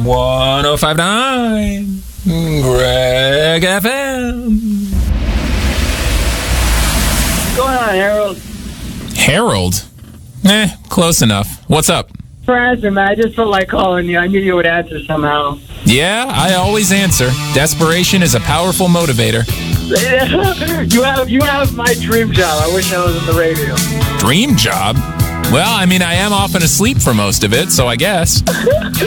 105.9 Greg FM. What's going on, Harold? Harold? Close enough. What's up? For answer, man. I just felt like calling you. I knew you would answer somehow. Yeah, I always answer. Desperation is a powerful motivator. You have my dream job. I wish I was on the radio. Dream job? Well, I mean, I am often asleep for most of it, so I guess.